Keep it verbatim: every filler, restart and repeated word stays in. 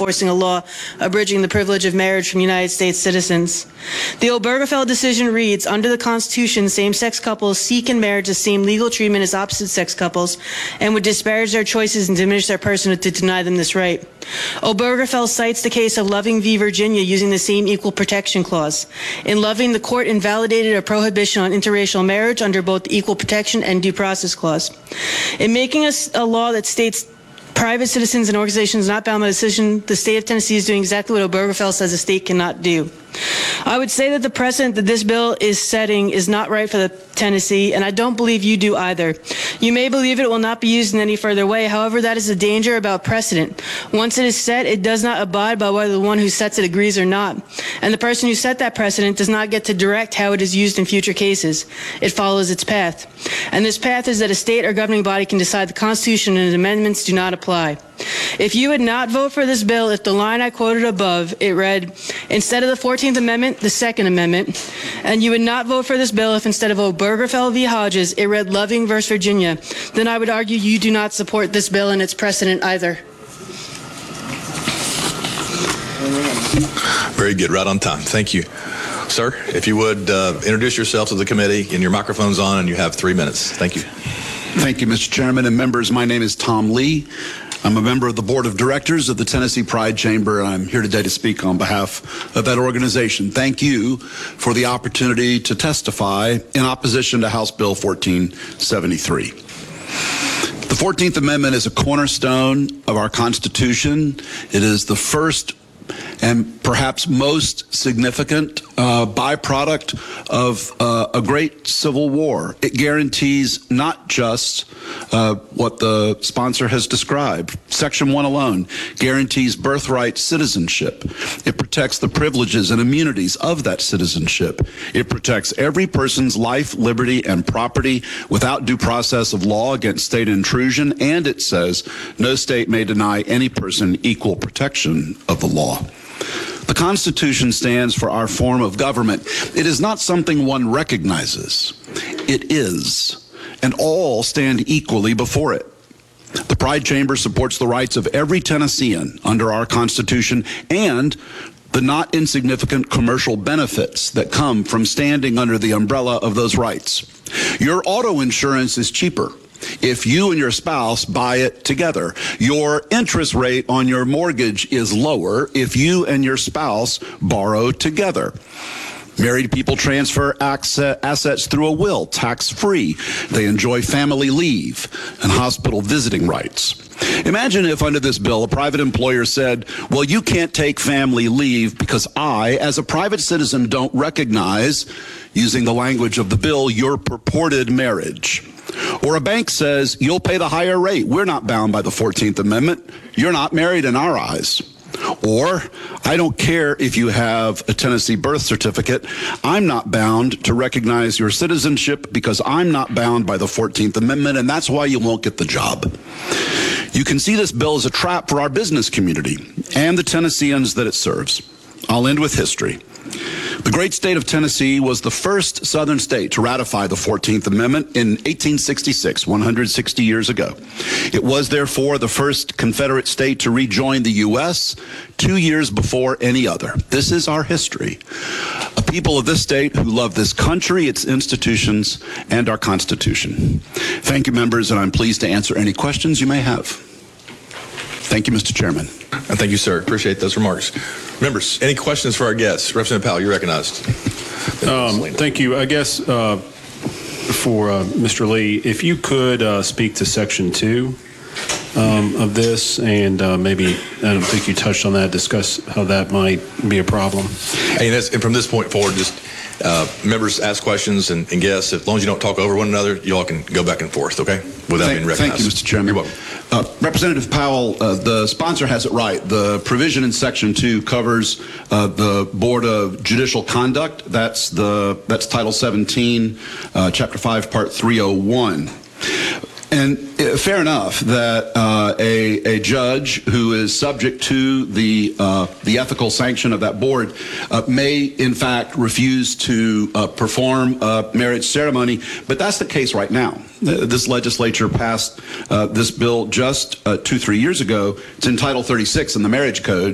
enforcing a law abridging the privilege of marriage from United States citizens. The Obergefell decision reads, under the Constitution, same-sex couples seek in marriage the same legal treatment as opposite-sex couples and would disparage their choices and diminish their personhood to deny them this right. Obergefell cites the case of Loving v. Virginia using the same equal protection clause. In Loving, the court invalidated a prohibition on interracial marriage under both the equal protection and due process clause. In making a, a law that states private citizens and organizations not bound by decision, the state of Tennessee is doing exactly what Obergefell says the state cannot do. I would say that the precedent that this bill is setting is not right for the Tennessee, and I don't believe you do either. You may believe it will not be used in any further way. However, that is the danger about precedent. Once it is set, it does not abide by whether the one who sets it agrees or not. And the person who set that precedent does not get to direct how it is used in future cases. It follows its path. And this path is that a state or governing body can decide the Constitution and amendments do not apply. If you would not vote for this bill, if the line I quoted above, it read, instead of the fourteenth Amendment, the second Amendment, and you would not vote for this bill if instead of Obergefell v. Hodges, it read Loving versus Virginia, then I would argue you do not support this bill and its precedent either. Very good, right on time. Thank you. Sir, if you would uh, introduce yourself to the committee, and your microphone's on, and you have three minutes. Thank you. Thank you, Mister Chairman and members. My name is Tom Lee. I'm a member of the Board of Directors of the Tennessee Pride Chamber, and I'm here today to speak on behalf of that organization. Thank you for the opportunity to testify in opposition to House Bill fourteen seventy-three. The fourteenth Amendment is a cornerstone of our Constitution. It is the first and perhaps most significant uh, byproduct of uh, a great civil war. It guarantees not just uh, what the sponsor has described. Section one alone guarantees birthright citizenship. It protects the privileges and immunities of that citizenship. It protects every person's life, liberty, and property without due process of law against state intrusion, and it says no state may deny any person equal protection of the law. The Constitution stands for our form of government. It is not something one recognizes. It is, and all stand equally before it. The Pride Chamber supports the rights of every Tennessean under our Constitution and the not insignificant commercial benefits that come from standing under the umbrella of those rights. Your auto insurance is cheaper if you and your spouse buy it together. Your interest rate on your mortgage is lower if you and your spouse borrow together. Married people transfer assets through a will, tax-free. They enjoy family leave and hospital visiting rights. Imagine if under this bill a private employer said, well, you can't take family leave because I, as a private citizen, don't recognize, using the language of the bill, your purported marriage. Or a bank says, you'll pay the higher rate. We're not bound by the fourteenth Amendment. You're not married in our eyes. Or, I don't care if you have a Tennessee birth certificate. I'm not bound to recognize your citizenship because I'm not bound by the fourteenth Amendment, and that's why you won't get the job. You can see this bill as a trap for our business community and the Tennesseans that it serves. I'll end with history. The great state of Tennessee was the first southern state to ratify the fourteenth Amendment in eighteen sixty-six, one hundred sixty years ago. It was, therefore, the first Confederate state to rejoin the U S two years before any other. This is our history. A people of this state who love this country, its institutions, and our Constitution. Thank you, members, and I'm pleased to answer any questions you may have. Thank you, Mister Chairman. And thank you, sir. Appreciate those remarks. Members, any questions for our guests? Representative Powell, you're recognized. Um, thank you. I guess uh, for uh, Mister Lee, if you could uh, speak to Section two um, of this, and uh, maybe, I don't think you touched on that, discuss how that might be a problem. And, that's, and from this point forward, just uh, members ask questions and, and guests. As long as you don't talk over one another, you all can go back and forth, okay? Without thank, being recognized. Thank you, Mister Chairman. You're welcome. Uh, Representative Powell, uh, the sponsor has it right. The provision in Section two covers uh, the Board of Judicial Conduct. That's the that's Title seventeen, uh, Chapter five, Part three oh one. And uh, fair enough that uh, a, a judge who is subject to the uh, the ethical sanction of that board uh, may, in fact, refuse to uh, perform a marriage ceremony. But that's the case right now. This legislature passed uh, this bill just uh, two, three years ago. It's in Title thirty-six in the Marriage Code.